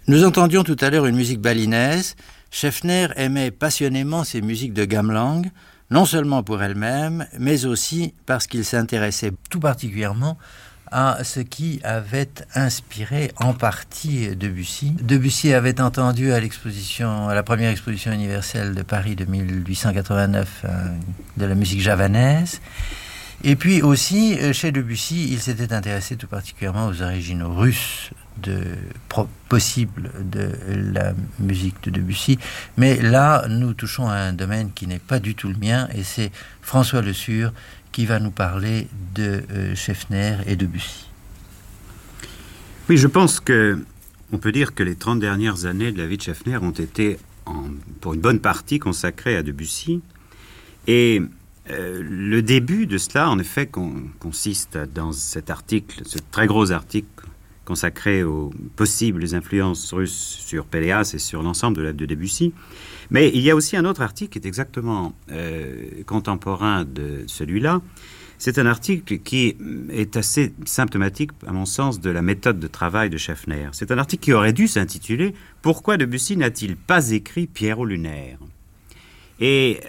Nous entendions tout à l'heure une musique balinaise. Schaeffner aimait passionnément ces musiques de gamelan, non seulement pour elles-mêmes, mais aussi parce qu'il s'intéressait tout particulièrement à ce qui avait inspiré en partie Debussy. Debussy avait entendu à la première exposition universelle de Paris de 1889 de la musique javanaise. Et puis aussi, chez Debussy, il s'était intéressé tout particulièrement aux originaux russes possibles de la musique de Debussy. Mais là, nous touchons à un domaine qui n'est pas du tout le mien, et c'est François Le Sure qui va nous parler de Schaeffner et Debussy. Oui, je pense qu'on peut dire que les 30 dernières années de la vie de Schaeffner ont été, pour une bonne partie, consacrées à Debussy. Et le début de cela, en effet, consiste dans cet article, ce très gros article consacré aux possibles influences russes sur Péléas et sur l'ensemble de l'œuvre de Debussy. Mais il y a aussi un autre article qui est exactement contemporain de celui-là. C'est un article qui est assez symptomatique, à mon sens, de la méthode de travail de Schaeffner. C'est un article qui aurait dû s'intituler « Pourquoi Debussy n'a-t-il pas écrit Pierrot lunaire ?» et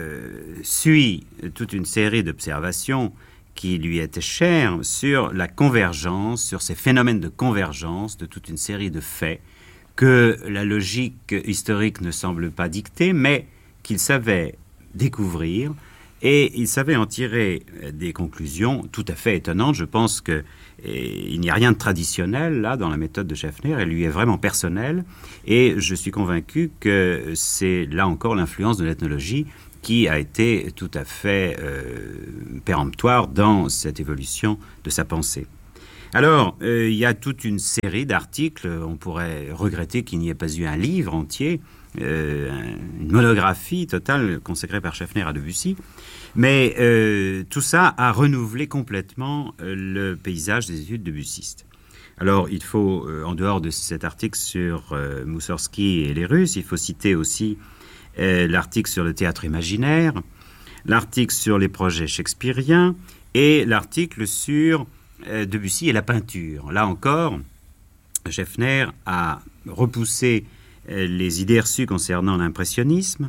suit toute une série d'observations qui lui étaient chères sur la convergence, sur ces phénomènes de convergence de toute une série de faits que la logique historique ne semble pas dicter, mais qu'il savait découvrir, et il savait en tirer des conclusions tout à fait étonnantes. Je pense qu'il n'y a rien de traditionnel là dans la méthode de Schaeffner, elle lui est vraiment personnelle, et je suis convaincu que c'est là encore l'influence de l'ethnologie qui a été tout à fait péremptoire dans cette évolution de sa pensée. Alors, il y a toute une série d'articles, on pourrait regretter qu'il n'y ait pas eu un livre entier, une monographie totale consacrée par Schaeffner à Debussy, mais tout ça a renouvelé complètement le paysage des études debussistes. Alors, il faut, en dehors de cet article sur Moussorgsky et les Russes, il faut citer aussi l'article sur le théâtre imaginaire, l'article sur les projets shakespeariens et l'article sur Debussy et la peinture. Là encore, Schaeffner a repoussé les idées reçues concernant l'impressionnisme.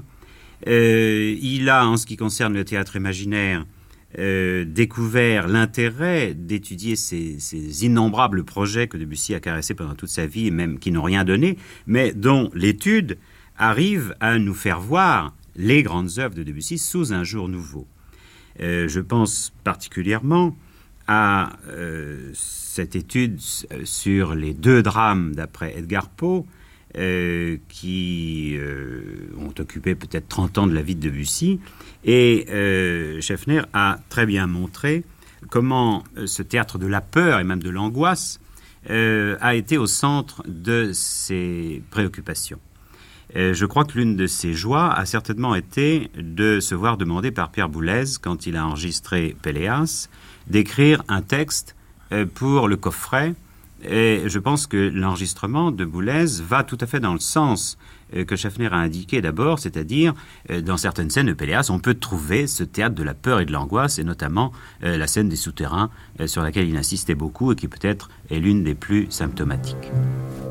Il a, en ce qui concerne le théâtre imaginaire, découvert l'intérêt d'étudier ces innombrables projets que Debussy a caressés pendant toute sa vie, et même qui n'ont rien donné, mais dont l'étude arrive à nous faire voir les grandes œuvres de Debussy sous un jour nouveau. Je pense particulièrement à cette étude sur les 2 drames d'après Edgar Poe qui ont occupé peut-être 30 ans de la vie de Debussy, et Schaeffner a très bien montré comment ce théâtre de la peur et même de l'angoisse a été au centre de ses préoccupations. Je crois que l'une de ses joies a certainement été de se voir demander par Pierre Boulez, quand il a enregistré Péléas, d'écrire un texte pour le coffret. Et je pense que l'enregistrement de Boulez va tout à fait dans le sens que Schaeffner a indiqué d'abord, c'est-à-dire dans certaines scènes de Péléas, on peut trouver ce théâtre de la peur et de l'angoisse, et notamment la scène des souterrains sur laquelle il insistait beaucoup et qui peut-être est l'une des plus symptomatiques.